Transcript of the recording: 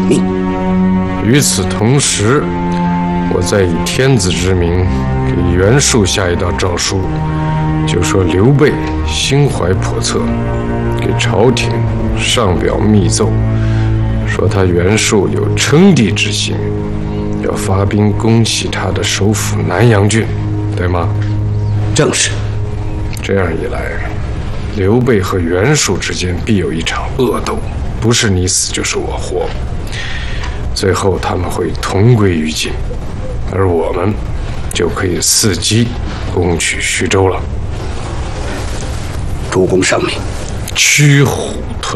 命。 与此同时，我再以天子之名给袁术下一道诏书，就说刘备心怀叵测，给朝廷上表密奏，说他袁术有称帝之心，要发兵攻袭他的首府南阳郡，对吗？ 正是。 这样一来，刘备和袁术之间必有一场恶斗，不是你死就是我活。最后他们会同归于尽，而我们就可以伺机攻取徐州了。 主公圣明。 驱虎吞